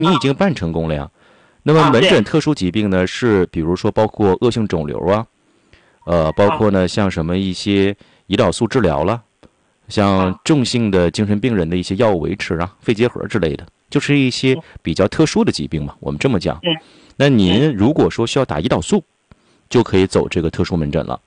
你已经办成功了呀。那么门诊特殊疾病呢，是比如说包括恶性肿瘤啊，包括呢像什么一些胰岛素治疗了，像重性的精神病人的一些药物维持啊，肺结核之类的，就是一些比较特殊的疾病嘛，我们这么讲。那您如果说需要打胰岛素，就可以走这个特殊门诊了。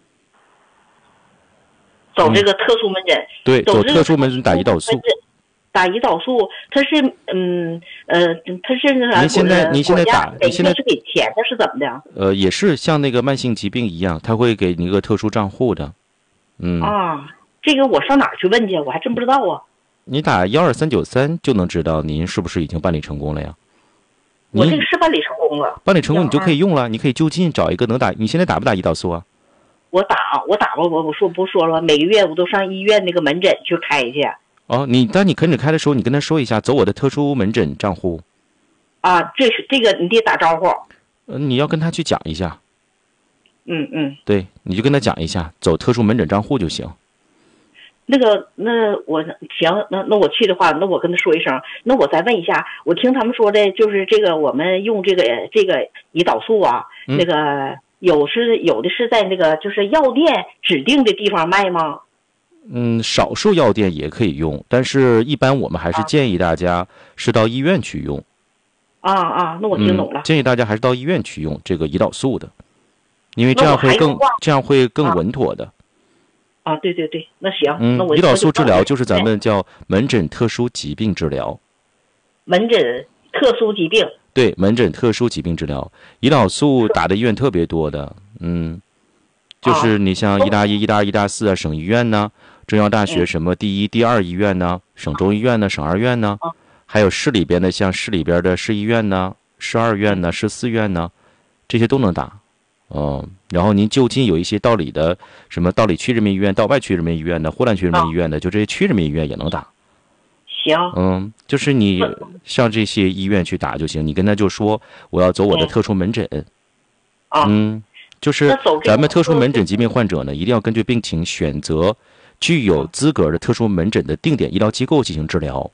走这个特殊门诊， 对，走特殊门诊打胰岛素。 打胰岛素，它是它是那啥？ 您现在打，你现在是给钱的，是怎么的？ 也是像那个慢性疾病一样，他会给你一个特殊账户的。 这个我上哪儿去问去？我还真不知道啊。 你打12393就能知道您是不是已经办理成功了呀？ 我这个是办理成功了。 办理成功你就可以用了，你可以就近找一个能打。你现在打不打胰岛素啊？ 我打吧，我说了，每个月我都上医院那个门诊去开去。 当你跟着开的时候，你跟他说一下，走我的特殊门诊账户。 这个你得打招呼。 你要跟他去讲一下。 对， 你就跟他讲一下，走特殊门诊账户就行。 那我行，那我去的话，那我跟他说一声。那我再问一下，我听他们说的，就是这个我们用这个胰岛素啊，那个有的是在那个就是药店指定的地方卖吗？ 少数药店也可以用，但是一般我们还是建议大家是到医院去用。 那我听懂了。 建议大家还是到医院去用这个胰岛素的，因为这样会更稳妥的。 对，那行。那我胰岛素治疗就是咱们叫门诊特殊疾病治疗。 门诊特殊疾病。 对，门诊特殊疾病治疗，胰岛素打的医院特别多的。就是你像医大1、医大2、医大4啊，省医院呢，中药大学什么第1、第2医院呢，省中医院呢，省2院呢，还有市里边的，像市里边的市医院呢、市2院呢、市4院呢，这些都能打。然后您就近有一些道里的什么道里区人民医院、道外区人民医院的、呼兰区人民医院的，就这些区人民医院也能打。 行。 就是你上这些医院去打就行，你跟他就说我要走我的特殊门诊。就是咱们特殊门诊疾病患者呢，一定要根据病情选择具有资格的特殊门诊的定点医疗机构进行治疗。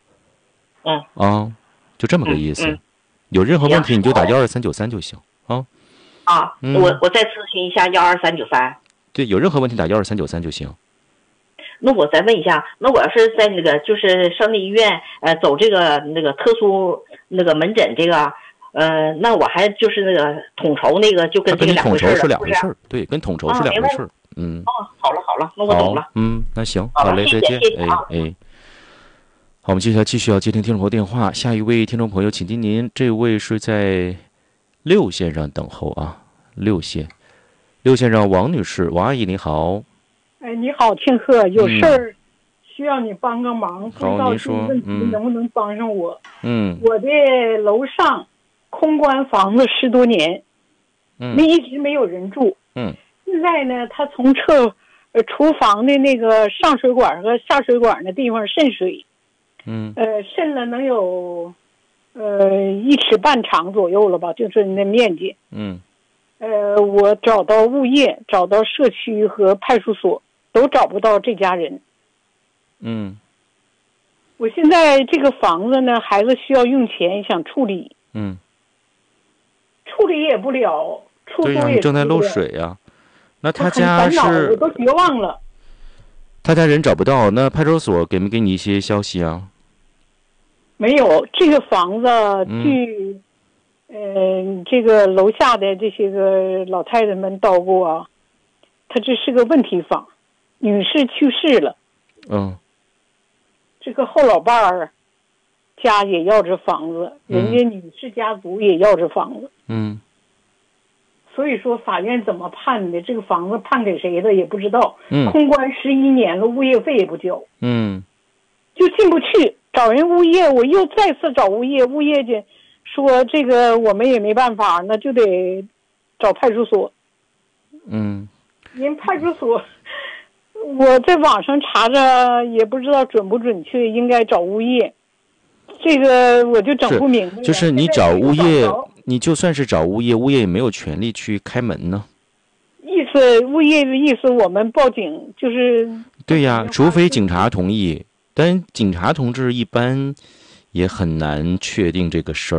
就这么个意思。有任何问题你就打12393就行。 我再咨询一下12393。 对，有任何问题打12393就行。 那我再问一下，那我要是在那个就是省立医院走这个那个特殊那个门诊这个。那我还就是那个统筹那个就跟这个两回事了， 是两回事。对，跟统筹是两回事。 好了，那我懂了。 那行，好嘞，再见。好，我们接下来继续要接听听众朋友电话。下一位听众朋友，请听您，这位是在6线上等候啊，6线上王女士，王阿姨你好。 你好，庆贺，有事儿需要你帮个忙，不知道这个问题能不能帮上我？我的楼上空关房子10多年，一直没有人住。现在呢，他从厨房的那个上水管和下水管的地方渗水，渗了能有1尺半长左右了吧，就是那面积。我找到物业，找到社区和派出所，都找不到这家人。我现在这个房子呢，孩子需要用钱，想处理。处理也不了，出租也不了。 对呀，你正在漏水呀。那他家是我都绝望了。 他家人找不到，那派出所给没给你一些消息啊？ 没有，这个房子据这个楼下的这些个老太太们叨咕啊，他这是个问题房，女士去世了。这个后老伴儿家也要这房子，人家女士家族也要这房子。所以说法院怎么判的，这个房子判给谁的也不知道。空关11年了，物业费也不交。就进不去，找人物业，我又再次找物业，物业就说这个我们也没办法，那就得找派出所。人派出所我在网上查着也不知道准不准确，应该找物业，这个我就整不明白。 就是你找物业，你就算是找物业，物业也没有权利去开门呢。 物业的意思，我们报警就是。 对呀，除非警察同意，但警察同志一般也很难确定这个事儿。